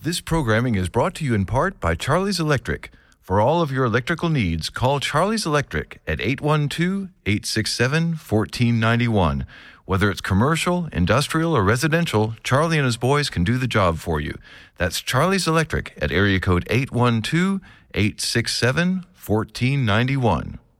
This programming is brought to you in part by Charlie's Electric. For all of your electrical needs, call Charlie's Electric at 812-867-1491. Whether it's commercial, industrial, or residential, Charlie and his boys can do the job for you. That's Charlie's Electric at area code 812-867-1491.